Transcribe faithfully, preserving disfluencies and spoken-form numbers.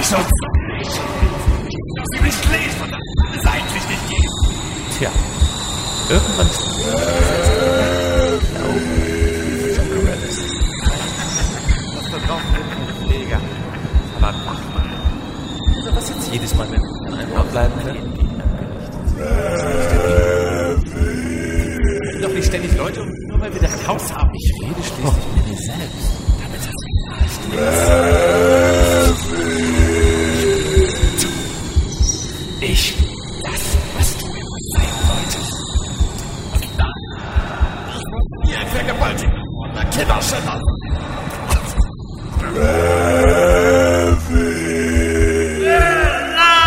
Schutz! Sie mich lesen, das eigentlich nicht geht. Tja, irgendwann ist es Das verbraucht den Pfleger. Aber mach mal. Oder was jetzt jedes Mal, wenn wir an einem Ort bleiben können? Doch nicht ständig Leute, nur weil wir das Haus haben. Ich rede schließlich mit mir selbst. Damit das nicht Ich das, was du immer sein wolltest. Und dann, ich muss dir ein Vergewaltiger von der Kinderschänder